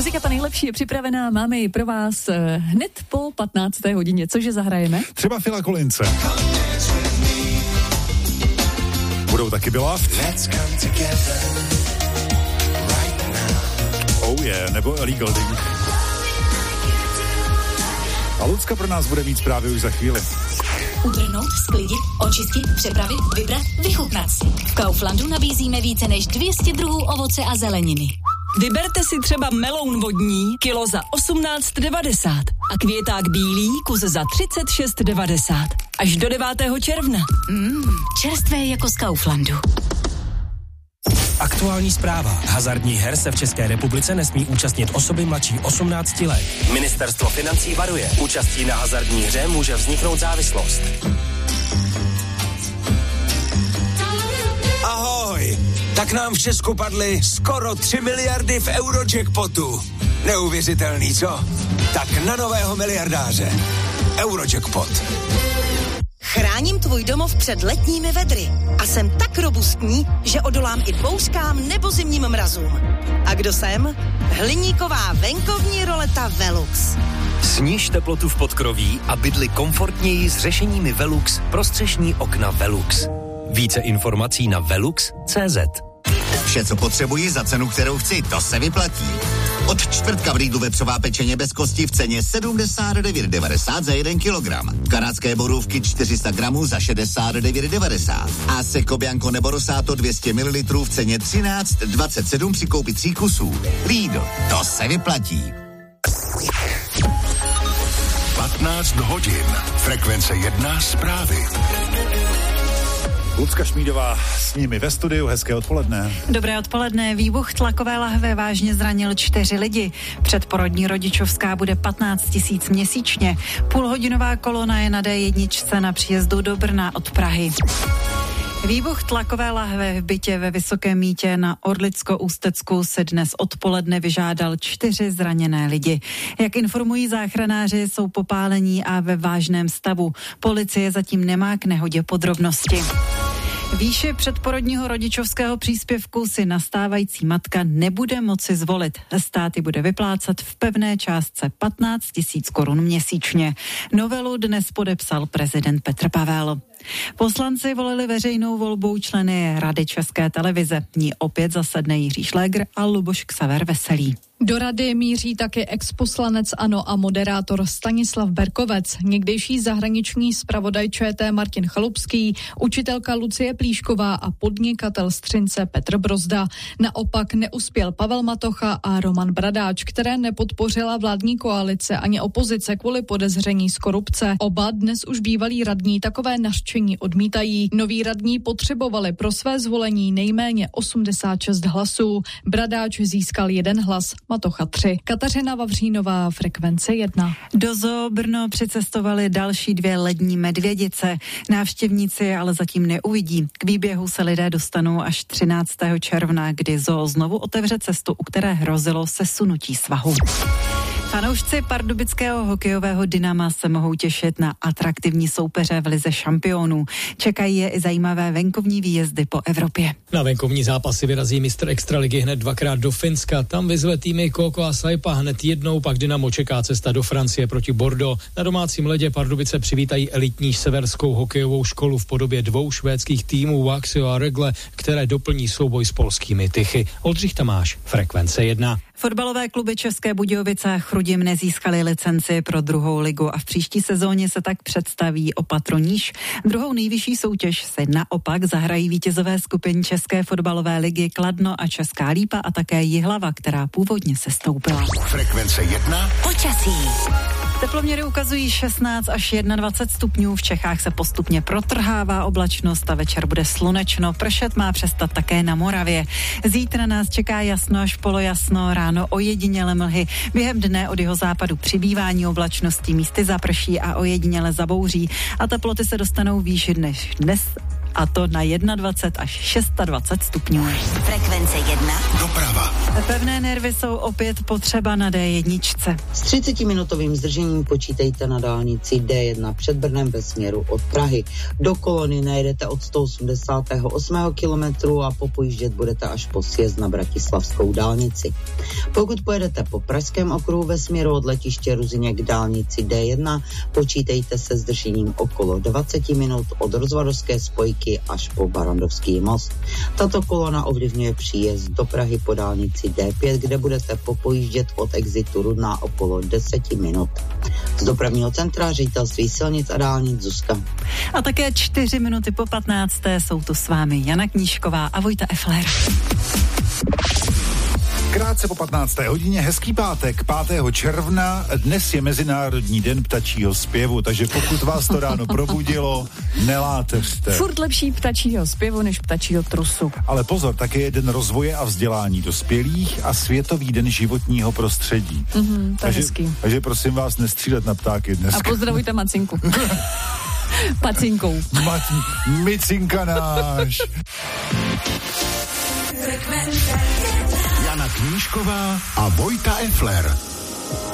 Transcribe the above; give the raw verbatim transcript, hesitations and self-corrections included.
Muzika ta nejlepší je připravená, máme ji pro vás hned po patnácté hodině. Cože zahrajeme? Třeba Phila Collinse. Budou taky Beloved. Oh yeah, nebo Ellie Goulding. A Lucka pro nás bude mít zprávy už za chvíli. Utrhnout, sklidit, očistit, přepravit, vybrat, vychutnat si. V Kauflandu nabízíme více než dvě stě druhů ovoce a zeleniny. Vyberte si třeba meloun vodní, kilo za osmnáct devadesát a květák bílý, kus za třicet šest devadesát. Až do devátého června. Mmm, čerstvé jako z Kauflandu. Aktuální zpráva. Hazardních her se v České republice nesmí účastnit osoby mladší osmnácti let. Ministerstvo financí varuje. Účastí na hazardní hře může vzniknout závislost. Ahoj! Tak nám v Česku padly skoro tři miliardy v Eurojackpotu. Neuvěřitelný, co? Tak na nového miliardáře. Eurojackpot. Chráním tvůj domov před letními vedry a jsem tak robustní, že odolám i bouřkám nebo zimním mrazům. A kdo jsem? Hliníková venkovní roleta Velux. Sníž teplotu v podkroví a bydli komfortněji s řešeními Velux pro střešní okna Velux. Více informací na velux tečka cé zet. Vše, co potřebuji za cenu, kterou chci, to se vyplatí. Od čtvrtka v Lidlu vepřová pečeně bez kosti v ceně sedmdesát devět devadesát za jeden kilogram. Kanadské borůvky čtyři sta gramů za šedesát devět devadesát. A Seco Bianco nebo Rosato dvě stě mililitrů v ceně třináct dvacet sedm při koupi tří kusů. Lidl, to se vyplatí. patnáct hodin. Frekvence jedna zprávy. Lucka Šmídová s nimi ve studiu. Hezké odpoledne. Dobré odpoledne. Výbuch tlakové lahve vážně zranil čtyři lidi. Předporodní rodičovská bude patnáct tisíc měsíčně. Půlhodinová kolona je na dé jedna na příjezdu do Brna od Prahy. Výbuch tlakové lahve v bytě ve Vysokém Mýtě na Orlicko-Ústecku se dnes odpoledne vyžádal čtyři zraněné lidi. Jak informují záchranáři, jsou popálení a ve vážném stavu. Policie zatím nemá k nehodě podrobnosti. Výši předporodního rodičovského příspěvku si nastávající matka nebude moci zvolit. Stát ji bude vyplácet v pevné částce patnáct tisíc korun měsíčně. Novelu dnes podepsal prezident Petr Pavel. Poslanci volili veřejnou volbou členy Rady České televize. V ní opět zasedne Jiří Šlégr a Luboš Ksaver Veselý. Do rady míří taky exposlanec ANO a moderátor Stanislav Berkovec, někdejší zahraniční zpravodaj ČT Martin Chalupský, učitelka Lucie Plíšková a podnikatel Střince Petr Brozda. Naopak neuspěl Pavel Matocha a Roman Bradáč, které nepodpořila vládní koalice ani opozice kvůli podezření z korupce. Oba dnes už bývalí radní takové nařčení odmítají. Noví radní potřebovali pro své zvolení nejméně osmdesát šest hlasů. Bradáč získal jeden hlas, Matocha tři. Kateřina Vavřínová, Frekvence jedna. Do Zoo Brno přicestovali další dvě lední medvědice. Návštěvníci je ale zatím neuvidí. K výběhu se lidé dostanou až třináctého června, kdy Zoo znovu otevře cestu, u které hrozilo sesunutí svahu. Fanoušci pardubického hokejového Dynama se mohou těšit na atraktivní soupeře v lize šampionů. Čekají je i zajímavé venkovní výjezdy po Evropě. Na venkovní zápasy vyrazí mistr extraligy hned dvakrát do Finska. Tam vyzve týmy Koko a Saipa hned jednou, pak Dynamo čeká cesta do Francie proti Bordeaux. Na domácím ledě Pardubice přivítají elitní severskou hokejovou školu v podobě dvou švédských týmů Vaxio a Regle, které doplní souboj s polskými Tychy. Oldřich Tamáš, Frekvence jedna. Fotbalové kluby České Budějovice a Chrudim nezískaly licenci pro druhou ligu a v příští sezóně se tak představí o patro níž. Druhou nejvyšší soutěž se naopak zahrají vítězové skupin České fotbalové ligy Kladno a Česká Lípa a také Jihlava, která původně sestoupila. Frekvence jedna. Počasí. Teploměry ukazují šestnáct až dvacet jedna stupňů, v Čechách se postupně protrhává oblačnost a večer bude slunečno, pršet má přestat také na Moravě. Zítra nás čeká jasno až polojasno, ráno ojediněle mlhy, během dne od jeho západu přibývání oblačností, místy zaprší a ojediněle zabouří a teploty se dostanou výš než dnes, a to na dvacet jedna až dvacet šest stupňů. Frekvence jedna. Doprava. Pevné nervy jsou opět potřeba na dé jedna. S třicetiminutovým zdržením počítejte na dálnici dé jedna před Brnem ve směru od Prahy. Do kolony najedete od sto osmdesátého osmého kilometru a popojíždět budete až po sjezd na Bratislavskou dálnici. Pokud pojedete po Pražském okruhu ve směru od letiště Ruzyně k dálnici dé jedna, počítejte se zdržením okolo dvacet minut od rozvadovské spojky až po Barandovský most. Tato kolona ovlivňuje příjezd do Prahy po dálnici dé pět, kde budete popojíždět od exitu Rudná okolo deset minut. Z dopravního centra Ředitelství silnic a dálnic Zuzka. A také čtyři minuty po patnácté jsou tu s vámi Jana Knížková a Vojta Effler. Krátce po patnácté hodině, hezký pátek, pátého června, dnes je Mezinárodní den ptačího zpěvu, takže pokud vás to ráno probudilo, neláteřte. Furt lepší ptačího zpěvu než ptačího trusu. Ale pozor, také je den rozvoje a vzdělání dospělých a Světový den životního prostředí. Mm-hmm, to takže, je hezký. Takže prosím vás, nestřílet na ptáky dneska. A pozdravujte Macinku. Pacinkou. Mat, micinka náš. Jana Knížková a Vojta Effler.